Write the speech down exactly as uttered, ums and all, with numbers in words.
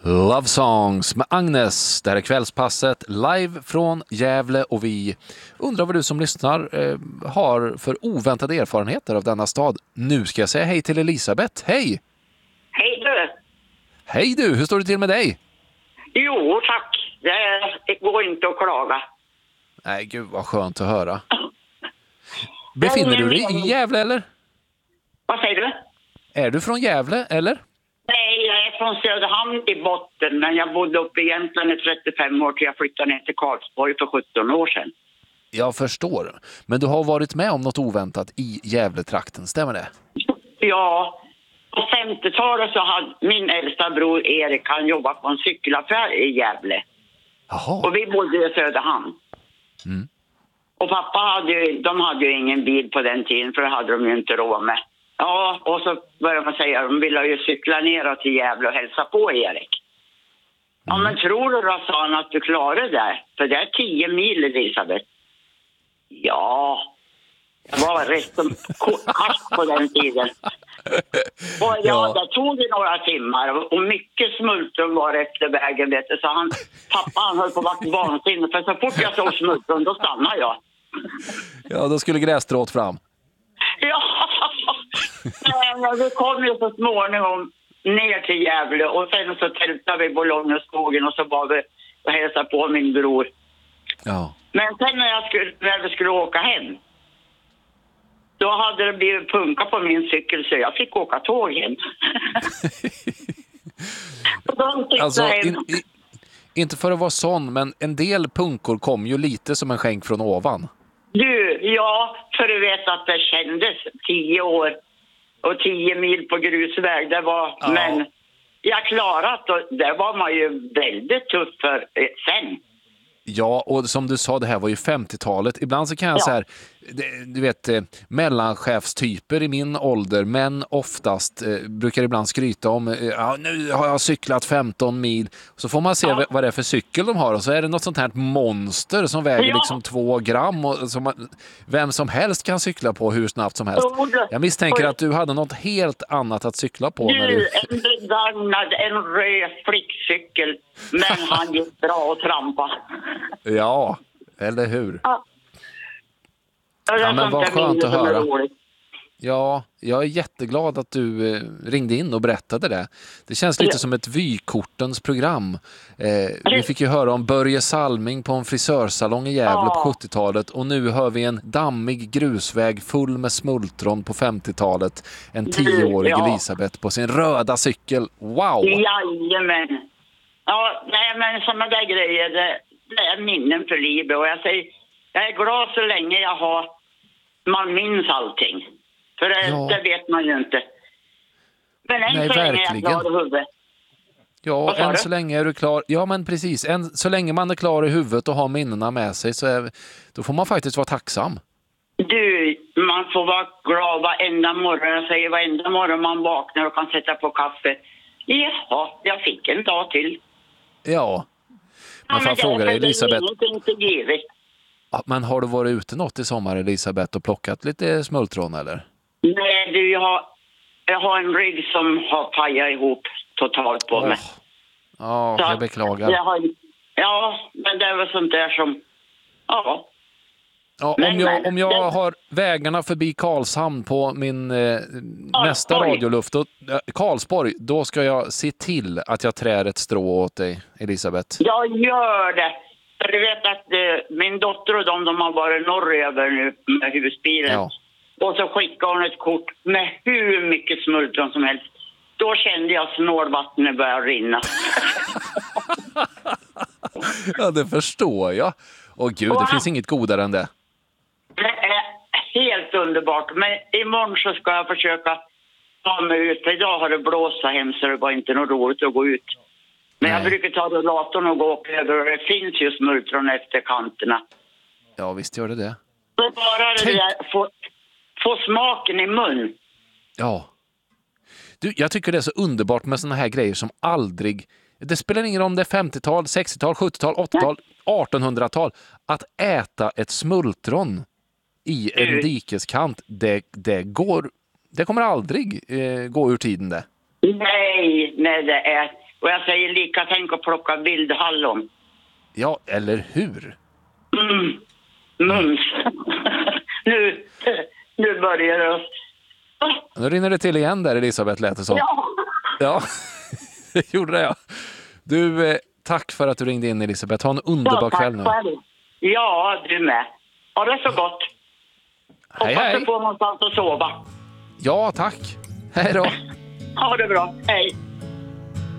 Love Songs med Agnes. Det här är kvällspasset live från Gävle och vi undrar vad du som lyssnar eh, har för oväntade erfarenheter av denna stad. Nu ska jag säga hej till Elisabeth. Hej! Hej du! Hej du, hur står det till med dig? Jo tack, det, det går inte att klaga. Nej gud vad skönt att höra. Befinner du dig i Gävle eller? Vad säger du? Är du från Gävle eller? Nej, jag är från Söderhamn i botten, men jag bodde uppe i Jämtland i trettiofem år till jag flyttade ner till Karlsborg för sjutton år sedan. Jag förstår. Men du har varit med om något oväntat i Gävletrakten, stämmer det? Ja, på femtiotalet så hade min äldsta bror Erik, han jobbade på en cykelaffär i Gävle. Jaha. Och vi bodde i Söderhamn. Mm. Och pappa hade ju, de hade ju ingen bil på den tiden, för det hade de ju inte råd med. Ja, och så började man säga, de ville ju cykla ner till Gävle och hälsa på Erik. Ja, Mm. men tror du då, sa han, att du klarar det? För det är tio mil, Elisabeth. Ja, jag var rätt som kast på den tiden. Och ja, Ja. det tog det några timmar och mycket smultron var efter vägen, vet du. Så han, pappa han höll på att vara vansinnig, för så fort jag såg smultron, då stannade jag. Ja, då skulle grässtrået fram. Ja, men vi kom ju så småningom ner till Gävle och sen så tältade vi i Bolognaskogen och så var vi och hälsade på min bror. Ja. Men sen när, jag skulle, när vi skulle åka hem, då hade det blivit punka på min cykel så jag fick åka tåg hem. Och de tyckte Alltså, hem. in, i, inte för att vara sån, men en del punkor kom ju lite som en skänk från ovan. Du, ja, för du vet att det kändes tio år och tio mil på grusväg. Det var, Ja. men jag klarat och det var man ju väldigt tuff för eh, sen. Ja, och som du sa, det här var ju femtiotalet. Ibland så kan jag Ja. så här, det- du vet, eh, mellanchefstyper i min ålder, men oftast eh, brukar ibland skryta om, eh, ja, nu har jag cyklat femton mil. Så får man se Ja. v- vad det är för cykel de har och så är det något sånt här monster som väger Ja. liksom två gram och som man, vem som helst kan cykla på hur snabbt som helst. Jo, det- Jag misstänker och- att du hade något helt annat att cykla på. När Du, du... en begagnad, en röd flickcykel, men han gick bra att trampa. Ja, eller hur? Ja. Det är Ja, men sånt vad där skönt minne att som är höra. roligt. Ja, jag är jätteglad att du eh, ringde in och berättade det. Det känns lite Ja. som ett vykortens program. Eh, vi fick ju höra om Börje Salming på en frisörsalong i Gävle Ja. på sjuttiotalet och nu hör vi en dammig grusväg full med smultron på femtiotalet. En tioårig ja. Elisabeth på sin röda cykel. Wow! Jajamän. Ja, nej, men sådana där grejer, det, det är minnen för livet. Och jag säger, jag är glad så länge jag har, man minns allting. För det, Ja. det vet man ju inte. Men än Nej, så länge är jag verkligen. klar i huvudet. Ja, Vad sa än du? så länge är du klar. Ja, men precis. Än, så länge man är klar i huvudet och har minnena med sig så är, då får man faktiskt vara tacksam. Du, man får vara glad varenda morgon. Jag säger varenda morgon man vaknar och kan sätta på kaffe. Jaha, jag fick en dag till. Ja. Men Ja, får jag det- fråga dig, det är Elisabeth, ingenting för givet. ja, men har du varit ute något i sommar, Elisabeth, och plockat lite smultron eller? Nej, du, jag har, jag har en rygg som har pajat ihop totalt på mig. Ja, Så jag att beklagar. Jag har, ja, men det är väl sånt där som... Ja, Ja, men- om jag, men- om jag det- har vägarna förbi Karlshamn på min eh, nästa Karlsborg. radioluft, då, eh, Karlsborg, då ska jag se till att jag trär ett strå åt dig, Elisabeth. jag gör det. För du vet att eh, min dotter och de, de har varit norröver nu med husbilen. Ja. Och så skickade hon ett kort med hur mycket smultron som helst. Då kände jag snålvattnet börja rinna. Ja, det förstår jag. Åh gud, det Wow. finns inget godare än det. Det är helt underbart. Men imorgon så ska jag försöka ta mig ut. För idag har det blåst så hemskt så det var inte något roligt att gå ut. Men jag Nej. brukar ta rullatorn och gå upp över och det finns ju smultron efter kanterna. Ja, visst gör det det. Så bara det Tänk- där, få, få smaken i mun. Ja. Du, jag tycker det är så underbart med såna här grejer som aldrig... Det spelar ingen roll om det är femtiotal, sextiotal, sjuttiotal, åttiotal, artonhundratal. Att äta ett smultron i en Mm. dikeskant, det, det går... Det kommer aldrig eh, gå ur tiden det. Nej, nej det är... Och jag säger lika, tänk att plocka vildhallon. Ja, eller hur? Mm. Mums. nu, nu börjar det. Nu rinner det till igen där, Elisabeth, lät det som. Ja. Ja, det gjorde det, ja. Du, eh, tack för att du ringde in, Elisabeth. Ha en underbar Ja, tack kväll nu. själv. Ja, du med. Ha det så gott. Hej, Hoppas hej. du får någonstans att sova. Ja, tack. Hej då. Ha det bra. Hej.